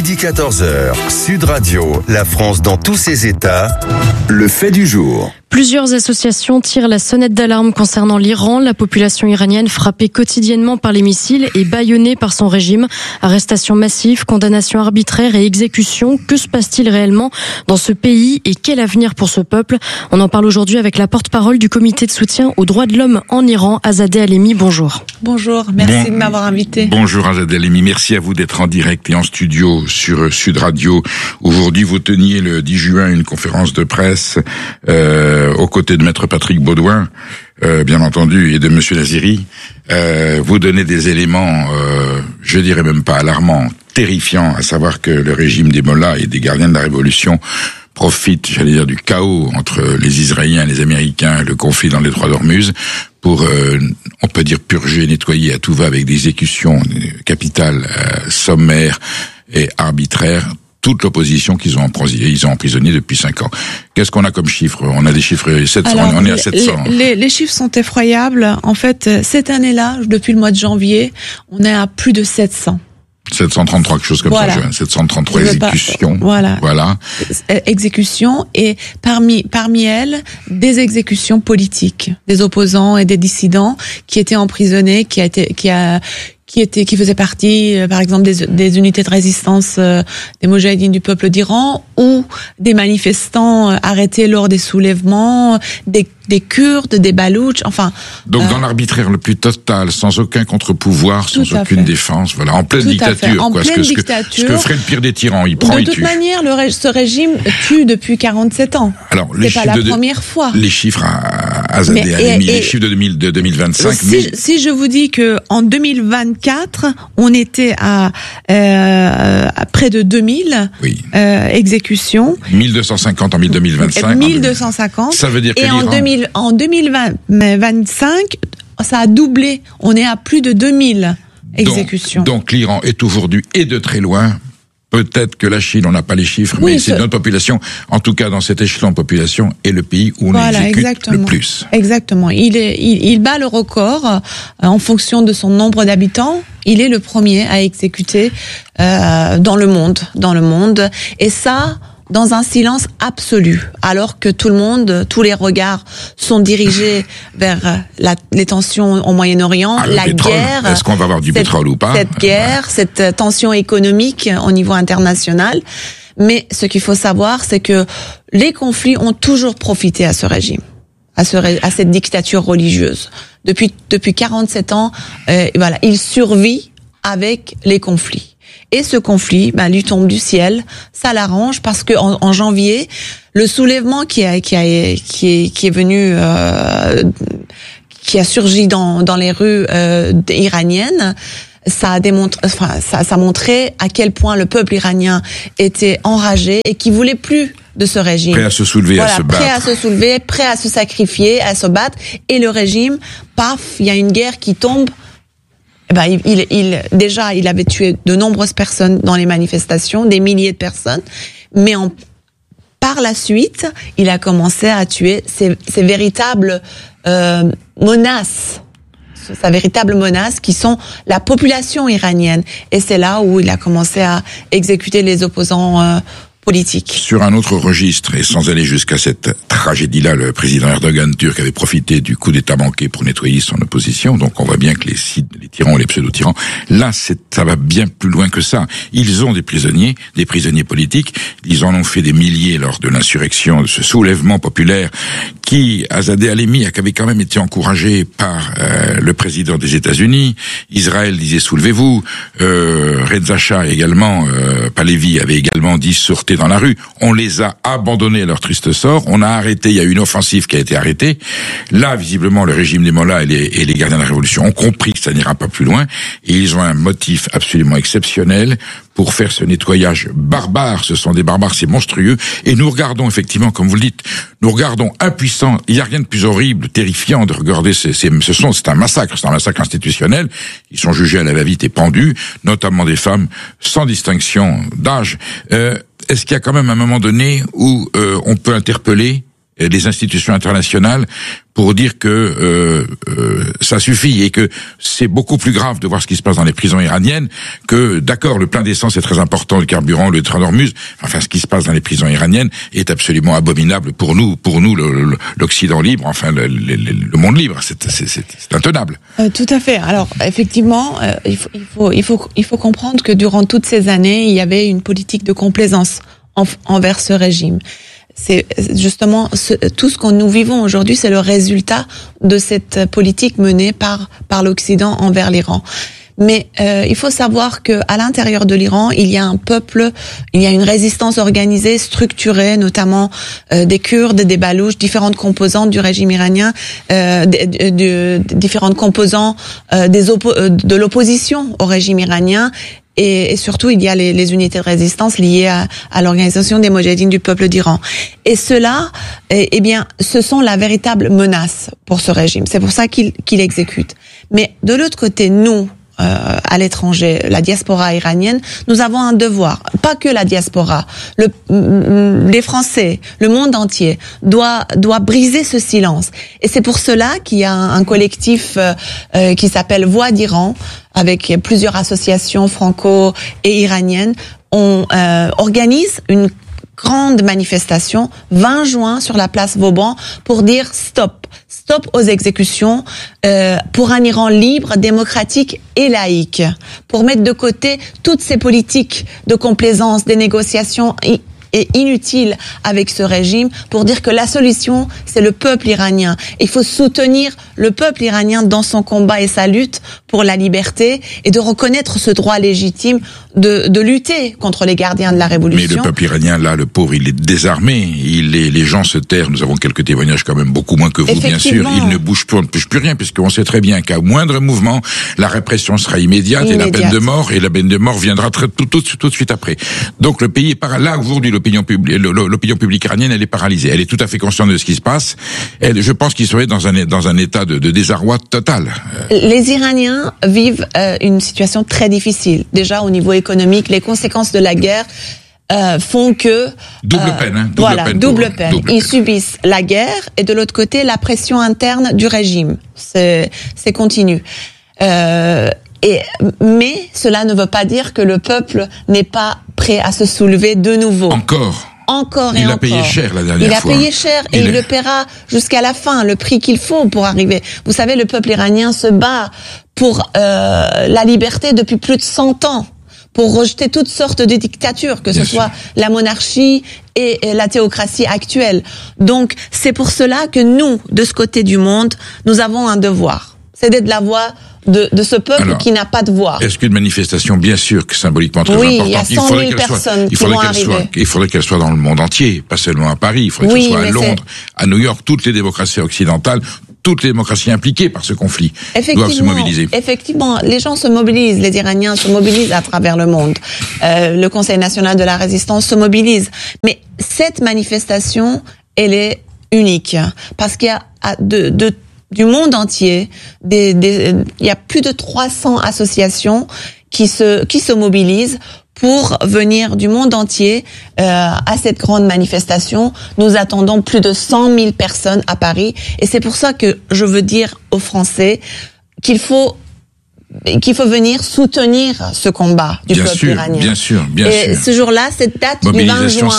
Midi 14h, Sud Radio, la France dans tous ses états, le fait du jour. Plusieurs associations tirent la sonnette d'alarme concernant l'Iran. La population iranienne frappée quotidiennement par les missiles et bâillonnée par son régime. Arrestations massives, condamnations arbitraires et exécutions. Que se passe-t-il réellement dans ce pays et quel avenir pour ce peuple? On en parle aujourd'hui avec la porte-parole du comité de soutien aux droits de l'homme en Iran, Azadeh Alemi. Bonjour. Bonjour, merci de m'avoir invité. Bonjour Azadeh Alemi, merci à vous d'être en direct et en studio sur Sud Radio. Aujourd'hui, vous teniez le 10 juin une conférence de presse aux côtés de Maître Patrick Baudouin, bien entendu, et de Monsieur Naziri. Vous donnez des éléments, je dirais même pas alarmants, terrifiants, à savoir que le régime des mollahs et des gardiens de la révolution profite, j'allais dire, du chaos entre les Israéliens et les Américains, le conflit dans les détroit d'Ormuz, pour, on peut dire, purger, nettoyer à tout va avec des exécutions capitales, sommaires et arbitraires, toute l'opposition qu'ils ont emprisonnée depuis 5 ans. Qu'est-ce qu'on a comme chiffre? On a des chiffres 700. Alors, on est à 700. Les chiffres sont effroyables. En fait, cette année-là, depuis le mois de janvier, on est à plus de 700. 733, quelque chose comme ça, 733 exécutions. Voilà. Exécutions, et parmi elles, des exécutions politiques, des opposants et des dissidents qui étaient emprisonnés, qui faisaient partie, par exemple, des unités de résistance des Moudjahidines du peuple d'Iran, ou des manifestants arrêtés lors des soulèvements, des Kurdes, des Baloutches, enfin. Donc dans l'arbitraire le plus total, sans aucun contre-pouvoir, sans aucune défense, voilà, en pleine dictature, en pleine dictature. Ce que ferait le pire des tyrans, il prend, il tue. De toute manière, ce régime tue depuis 47 ans. Alors, c'est pas la première fois. Les chiffres à Azadeh Alemi, les chiffres de 2025. Si je vous dis que en 2024, on était à près de 2000 exécutions. 1250 en 2025. 1250. Ça veut dire que en 2025, ça a doublé. On est à plus de 2000 exécutions. Donc l'Iran est aujourd'hui, et de très loin, peut-être que la Chine, on n'a pas les chiffres, mais c'est notre population, en tout cas dans cet échelon de population, est le pays où on exécute le plus. Exactement. Il bat le record en fonction de son nombre d'habitants. Il est le premier à exécuter dans le monde. Et ça, dans un silence absolu, alors que tous les regards sont dirigés vers les tensions au Moyen-Orient, la guerre. Est-ce qu'on va avoir du pétrole ou pas? Cette guerre, cette tension économique au niveau international. Mais ce qu'il faut savoir, c'est que les conflits ont toujours profité à ce régime, à cette dictature religieuse. Depuis 47 ans, il survit avec les conflits. Et ce conflit, lui tombe du ciel, ça l'arrange parce que en janvier, le soulèvement qui est venu, qui a surgi dans les rues iraniennes, ça montrait à quel point le peuple iranien était enragé et qui voulait plus de ce régime. Prêt à se soulever, à se battre. Prêt à se soulever, prêt à se sacrifier, à se battre. Et le régime, paf, il y a une guerre qui tombe. Il avait tué de nombreuses personnes dans les manifestations, des milliers de personnes, mais par la suite, il a commencé à tuer ses véritables menaces. Sa véritable menace, qui sont la population iranienne. Et c'est là où il a commencé à exécuter les opposants politique. Sur un autre registre, et sans aller jusqu'à cette tragédie-là, le président Erdogan turc avait profité du coup d'État manqué pour nettoyer son opposition, donc on voit bien que les tyrans ou les pseudo-tyrans, là, ça va bien plus loin que ça. Ils ont des prisonniers politiques, ils en ont fait des milliers lors de l'insurrection, de ce soulèvement populaire, qui, Azadeh Alemi, avait quand même été encouragé par le président des États-Unis. Israël disait soulevez-vous, Reza Shah également, Pahlavi avait également dit sortez dans la rue. On les a abandonnés à leur triste sort. On a arrêté, il y a eu une offensive qui a été arrêtée. Là, visiblement, le régime des mollahs et les gardiens de la révolution ont compris que ça n'ira pas plus loin. Et ils ont un motif absolument exceptionnel pour faire ce nettoyage barbare. Ce sont des barbares, c'est monstrueux. Et nous regardons effectivement, comme vous le dites, nous regardons impuissants. Il n'y a rien de plus horrible, terrifiant de regarder c'est un massacre institutionnel. Ils sont jugés à la va-vite et pendus, notamment des femmes, sans distinction d'âge. Est-ce qu'il y a quand même un moment donné où on peut interpeller les institutions internationales pour dire que ça suffit et que c'est beaucoup plus grave de voir ce qui se passe dans les prisons iraniennes que, d'accord, le plein d'essence est très important, le carburant, le train d'Ormuz, enfin ce qui se passe dans les prisons iraniennes est absolument abominable pour nous l'Occident libre, enfin le monde libre, c'est intenable. Tout à fait. Alors effectivement, il faut comprendre que durant toutes ces années, il y avait une politique de complaisance envers ce régime. C'est justement tout ce que nous vivons aujourd'hui, c'est le résultat de cette politique menée par l'Occident envers l'Iran. Mais il faut savoir que à l'intérieur de l'Iran, il y a un peuple, il y a une résistance organisée, structurée, notamment des Kurdes, des Balouches, différentes composantes du régime iranien, différentes composantes de l'opposition au régime iranien. Et surtout, il y a les unités de résistance liées à l'organisation des Moudjahidines du peuple d'Iran. Et cela, eh bien, ce sont la véritable menace pour ce régime. C'est pour ça qu'il exécute. Mais de l'autre côté, nous, à l'étranger, la diaspora iranienne, nous avons un devoir. Pas que la diaspora, les Français, le monde entier doit briser ce silence. Et c'est pour cela qu'il y a un collectif qui s'appelle Voix d'Iran, avec plusieurs associations franco et iraniennes. On organise une grande manifestation 20 juin sur la place Vauban pour dire stop aux exécutions, pour un Iran libre, démocratique et laïque, pour mettre de côté toutes ces politiques de complaisance, des négociations et inutile avec ce régime, pour dire que la solution, c'est le peuple iranien. Il faut soutenir le peuple iranien dans son combat et sa lutte pour la liberté et de reconnaître ce droit légitime de lutter contre les gardiens de la révolution. Mais le peuple iranien, là, le pauvre, il est désarmé. Les gens se terrent. Nous avons quelques témoignages quand même beaucoup moins que vous, bien sûr. Ils ne bougent plus, on ne bouge plus rien, puisqu'on sait très bien qu'à moindre mouvement, la répression sera immédiate. Et la peine de mort viendra tout de suite après. Donc le pays est là aujourd'hui. L'opinion publique iranienne, elle est paralysée. Elle est tout à fait consciente de ce qui se passe. Je pense qu'ils seraient dans un état de désarroi total. Les Iraniens vivent une situation très difficile. Déjà au niveau économique, les conséquences de la guerre font que double peine. Ils subissent la guerre et de l'autre côté la pression interne du régime. C'est continu. Mais cela ne veut pas dire que le peuple n'est pas prêt à se soulever de nouveau. Encore et il a payé cher la dernière fois. Il a payé cher et il le paiera jusqu'à la fin, le prix qu'il faut pour arriver. Vous savez, le peuple iranien se bat pour la liberté depuis plus de 100 ans, pour rejeter toutes sortes de dictatures, que ce soit la monarchie et la théocratie actuelle. Donc, c'est pour cela que nous, de ce côté du monde, nous avons un devoir. C'est d'être la voix de ce peuple qui n'a pas de voix. Est-ce qu'une manifestation, bien sûr, que symboliquement très importante, il y a 100 000 personnes qui vont arriver. Il faudrait qu'elle soit dans le monde entier, pas seulement à Paris. Il faudrait qu'elle soit à Londres, à New York, toutes les démocraties occidentales, toutes les démocraties impliquées par ce conflit doivent se mobiliser. Effectivement, les gens se mobilisent, les Iraniens se mobilisent à travers le monde. Le Conseil national de la résistance se mobilise. Mais cette manifestation, elle est unique, parce qu'il y a du monde entier, il y a plus de 300 associations qui se mobilisent pour venir du monde entier à cette grande manifestation. Nous attendons plus de 100 000 personnes à Paris, et c'est pour ça que je veux dire aux Français qu'il faut venir soutenir ce combat du peuple iranien. Bien sûr. Et ce jour-là, cette date du 20 juin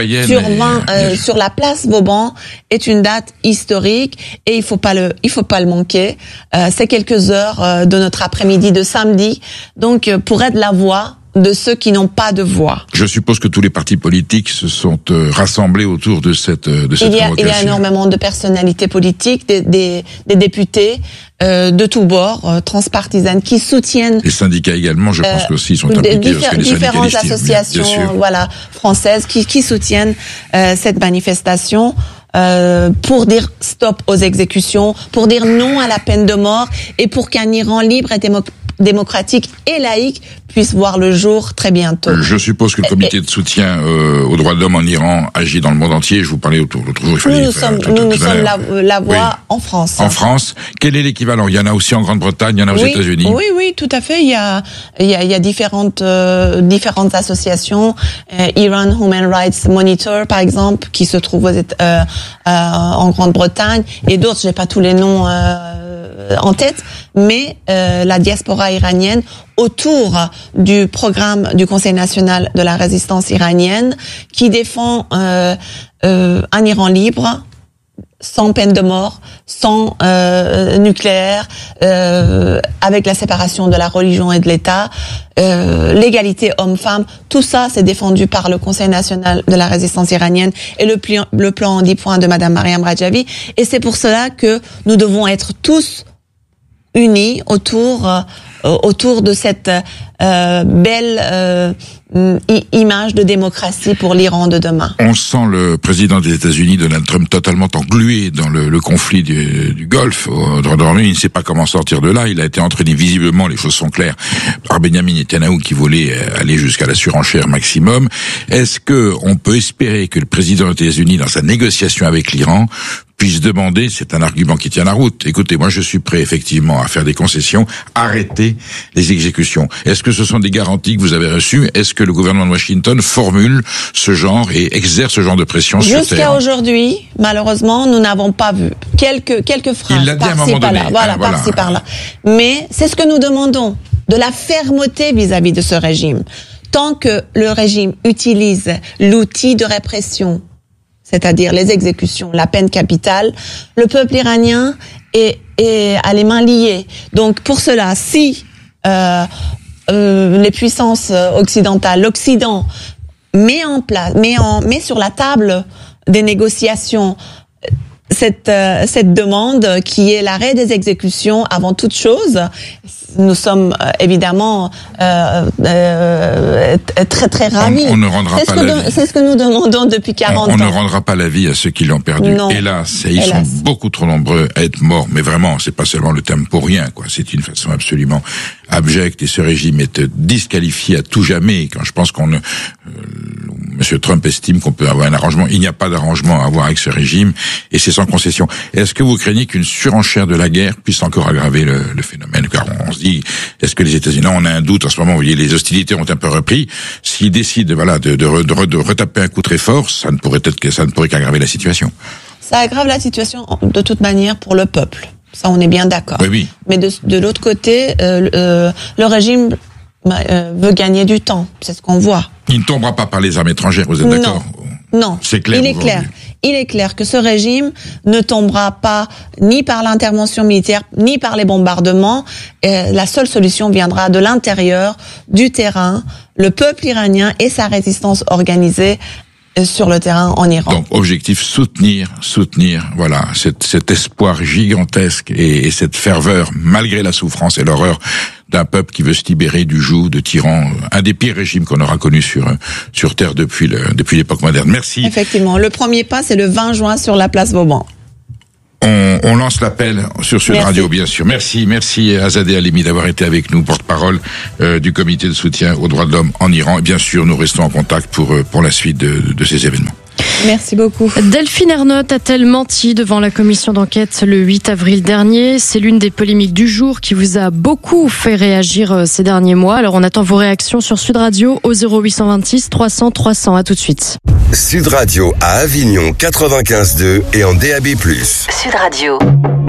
sur la place Vauban est une date historique et il faut pas le manquer. C'est quelques heures de notre après-midi de samedi. Donc, pour être la voix de ceux qui n'ont pas de voix. Je suppose que tous les partis politiques se sont rassemblés autour de cette convocation. Il y a énormément de personnalités politiques, des députés de tous bords, transpartisanes, qui soutiennent. Les syndicats également, je pense qu'aussi ils sont impliqués. Différentes associations, françaises, qui soutiennent cette manifestation. Pour dire stop aux exécutions, pour dire non à la peine de mort et pour qu'un Iran libre démocratique et laïque puisse voir le jour très bientôt. Je suppose que le comité de soutien aux droits de l'homme en Iran agit dans le monde entier. Je vous parlais l'autre jour. Nous sommes la voix en France. En France. Quel est l'équivalent? Il y en a aussi en Grande-Bretagne, il y en a aux États-Unis. Oui, tout à fait. Il y a différentes associations. Iran Human Rights Monitor, par exemple, qui se trouve en Grande-Bretagne, et d'autres. J'ai pas tous les noms en tête, mais la diaspora iranienne autour du programme du Conseil national de la résistance iranienne qui défend un Iran libre, sans peine de mort, sans nucléaire, avec la séparation de la religion et de l'État, l'égalité homme-femme, tout ça c'est défendu par le Conseil national de la résistance iranienne et le plan en 10 points de Madame Mariam Rajavi. Et c'est pour cela que nous devons être tous unis autour de cette belle image de démocratie pour l'Iran de demain. On sent le président des États-Unis, Donald Trump, totalement englué dans le conflit du Golfe. Il ne sait pas comment sortir de là. Il a été entraîné visiblement, les choses sont claires, par Benjamin Netanyahu qui voulait aller jusqu'à la surenchère maximum. Est-ce que on peut espérer que le président des États-Unis, dans sa négociation avec l'Iran, puisse demander, c'est un argument qui tient la route, écoutez, moi je suis prêt effectivement à faire des concessions, arrêter les exécutions. Est-ce que ce sont des garanties que vous avez reçues? Est-ce que le gouvernement de Washington formule ce genre et exerce ce genre de pression sur Téhéran? Jusqu'à aujourd'hui, malheureusement, nous n'avons pas vu quelques phrases. Il l'a dit à un moment donné. Par-ci, par-là. Mais c'est ce que nous demandons, de la fermeté vis-à-vis de ce régime. Tant que le régime utilise l'outil de répression, c'est-à-dire les exécutions, la peine capitale, le peuple iranien a les mains liées. Donc pour cela, si les puissances occidentales, l'Occident met sur la table des négociations cette demande qui est l'arrêt des exécutions avant toute chose, nous sommes évidemment très très ravis. On ne rendra pas la vie. C'est ce que nous demandons depuis 40 ans. On ne rendra pas la vie à ceux qui l'ont perdu. Non. Hélas, ils sont beaucoup trop nombreux à être morts. Mais vraiment, c'est pas seulement le terme pour rien, quoi. C'est une façon absolument abjecte et ce régime est disqualifié à tout jamais. Quand je pense Monsieur Trump estime qu'on peut avoir un arrangement. Il n'y a pas d'arrangement à avoir avec ce régime et c'est sans concession. Est-ce que vous craignez qu'une surenchère de la guerre puisse encore aggraver le phénomène? Car on se dit, est-ce que les États-Unis, on a un doute en ce moment, vous voyez, les hostilités ont un peu repris. S'ils décident, de retaper un coup très fort, ça ne pourrait qu'aggraver la situation. Ça aggrave la situation de toute manière pour le peuple. Ça, on est bien d'accord. Oui. Mais de l'autre côté, le régime veut gagner du temps. C'est ce qu'on voit. Il ne tombera pas par les armes étrangères, vous êtes d'accord? Non. C'est clair. Il est clair que ce régime ne tombera pas ni par l'intervention militaire, ni par les bombardements. La seule solution viendra de l'intérieur, du terrain, le peuple iranien et sa résistance organisée sur le terrain en Iran. Donc, objectif, soutenir, voilà, cet espoir gigantesque et cette ferveur, malgré la souffrance et l'horreur d'un peuple qui veut se libérer du joug de tyran, un des pires régimes qu'on aura connu sur Terre depuis l'époque moderne. Merci. Effectivement. Le premier pas, c'est le 20 juin sur la place Vauban. On lance l'appel sur Sud Radio, bien sûr. Merci Azadeh Halimi d'avoir été avec nous, porte-parole du comité de soutien aux droits de l'homme en Iran. Et bien sûr, nous restons en contact pour la suite de ces événements. Merci beaucoup. Delphine Ernotte a-t-elle menti devant la commission d'enquête le 8 avril dernier? C'est l'une des polémiques du jour qui vous a beaucoup fait réagir ces derniers mois. Alors on attend vos réactions sur Sud Radio au 0826 300 300. À tout de suite. Sud Radio à Avignon 95.2 et en DAB+. Sud Radio.